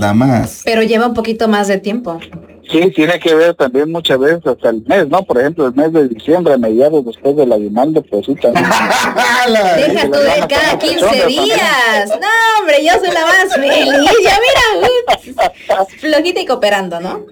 damas. Pero lleva un poquito más de tiempo. Sí, tiene que ver también muchas veces hasta el mes, ¿no? Por ejemplo, el mes de diciembre, a mediados después del aguinaldo, pues sí, también. Deja tú de cada 15 días. No, hombre, yo soy la más feliz. Ya mira, flojita y cooperando, ¿no?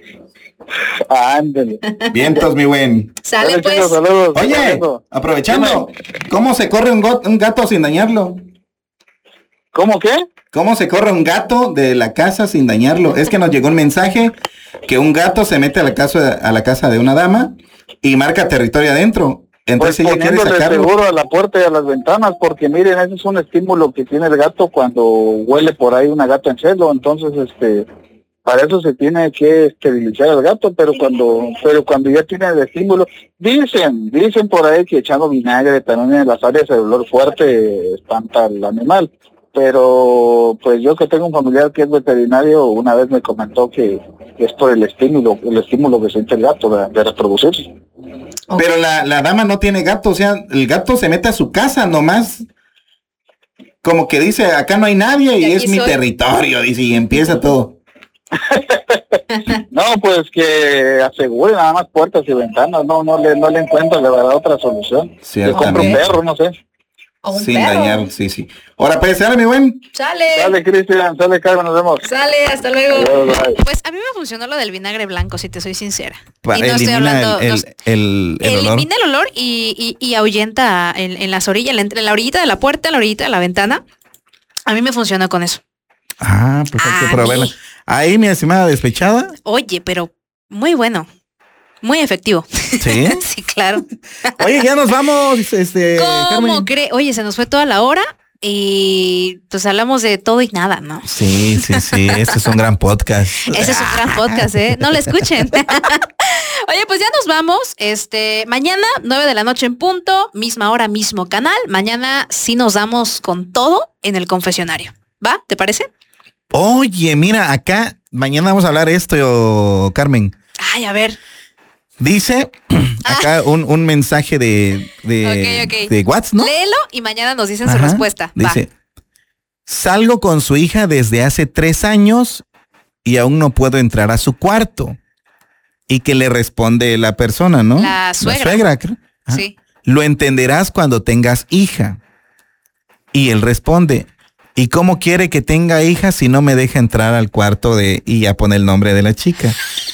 Ándale. Vientos, mi buen. Sale pues. Chicos, saludos. Oye, aprovechando, ¿cómo se corre un gato sin dañarlo? ¿Cómo qué? ¿Cómo se corre un gato de la casa sin dañarlo? Es que nos llegó un mensaje que un gato se mete a la casa de una dama y marca territorio adentro. Entonces pues ella quiere sacarlo. seguro a la puerta y a las ventanas, porque miren, ese es un estímulo que tiene el gato cuando huele por ahí una gata en celo. Entonces, para eso se tiene que esterilizar al gato, pero cuando ya tiene el estímulo, dicen por ahí que echando vinagre también en las áreas el olor fuerte espanta al animal. Pero pues yo que tengo un familiar que es veterinario, una vez me comentó que es por el estímulo que siente el gato de reproducirse. Okay. Pero la dama no tiene gato, o sea, el gato se mete a su casa nomás, como que dice, acá no hay nadie y es mi territorio, dice, y empieza todo. No, pues que asegure nada más puertas y ventanas, no le encuentro de verdad otra solución. Le compro un perro, no sé. Sin dañar, sí. Ahora pues, sale mi buen. Sale Cristian, sale Carmen, nos vemos. Sale, hasta luego. Pues a mí me funcionó lo del vinagre blanco, si te soy sincera. Y no estoy hablando elimina el olor y ahuyenta en las orillas, entre la orillita de la puerta, en la orillita de la ventana. A mí me funcionó con eso. Ah, pues hay que probarla. Ahí, mi estimada despechada. Oye, pero muy bueno. Muy efectivo. ¿Sí? Sí, claro. Oye, ya nos vamos, ¿Cómo cree? Oye, se nos fue toda la hora y pues hablamos de todo y nada, ¿no? Sí. Este es un gran podcast. Ese es un gran podcast, ¿eh? No lo escuchen. Oye, pues ya nos vamos. Mañana, 9 de la noche en punto, misma hora, mismo canal. Mañana sí nos damos con todo en el confesionario. ¿Va? ¿Te parece? Oye, mira, acá mañana vamos a hablar esto, Carmen. Ay, a ver. Dice acá un mensaje de WhatsApp, ¿no? Léelo y mañana nos dicen su respuesta. Dice, salgo con su hija desde hace 3 años y aún no puedo entrar a su cuarto. Y que le responde la persona, ¿no? La suegra. La suegra, creo. Sí. Lo entenderás cuando tengas hija. Y él responde, ¿y cómo quiere que tenga hija si no me deja entrar al cuarto y ya pone el nombre de la chica?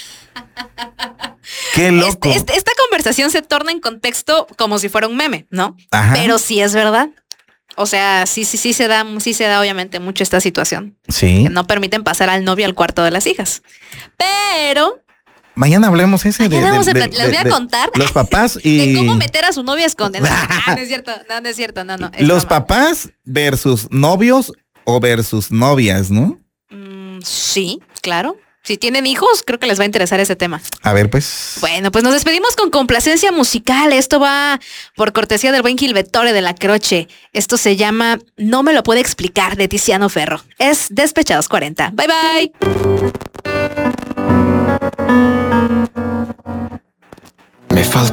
¡Qué loco! Esta conversación se torna en contexto como si fuera un meme, ¿no? Ajá. Pero sí es verdad. O sea, sí se da obviamente mucho esta situación. Sí. Que no permiten pasar al novio al cuarto de las hijas. Pero mañana hablemos les voy a contar los papás y de cómo meter a su novia escondida. No es cierto. Los papás versus novios o versus novias, ¿no? Sí, claro. Si tienen hijos, creo que les va a interesar ese tema. A ver, pues. Bueno, pues nos despedimos con complacencia musical. Esto va por cortesía del buen Gilvettore de la Croce. Esto se llama No me lo puede explicar, de Tiziano Ferro. Es Despechados 40. Bye, bye. Me falta